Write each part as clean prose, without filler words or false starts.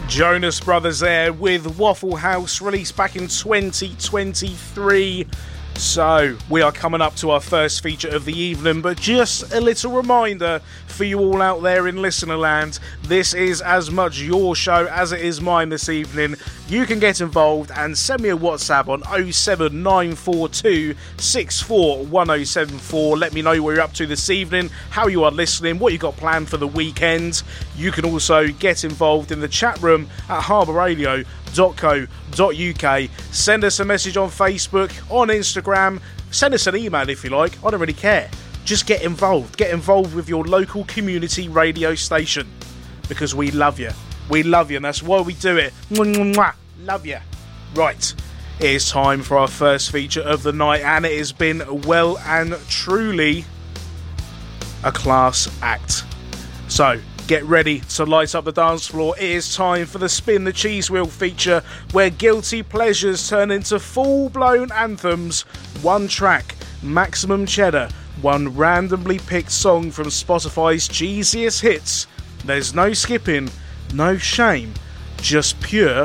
Jonas Brothers there with Waffle House, released back in 2023. So, we are coming up to our first feature of the evening, but just a little reminder for you all out there in listener land, this is as much your show as it is mine this evening. You can get involved and send me a WhatsApp on 07942 641074. Let me know where you're up to this evening, how you are listening, what you got planned for the weekend. You can also get involved in the chat room at harbourradio.co.uk. Send us a message on Facebook, on Instagram, send us an email if you like. I don't really care. Just get involved. Get involved with your local community radio station, because we love you. We love you, and that's why we do it. Love you. Right, it is time for our first feature of the night, and it has been well and truly a class act. So, get ready to light up the dance floor. It is time for the Spin the Cheese Wheel feature, where guilty pleasures turn into full-blown anthems. One track, maximum cheddar, one randomly picked song from Spotify's cheesiest hits. There's no skipping, no shame, just pure,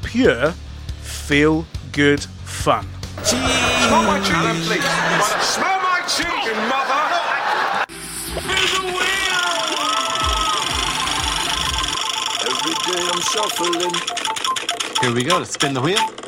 feel-good fun. Smell my cheese, please. Smell my cheese, mother! Every day I'm shuffling. Here we go, let's spin the wheel.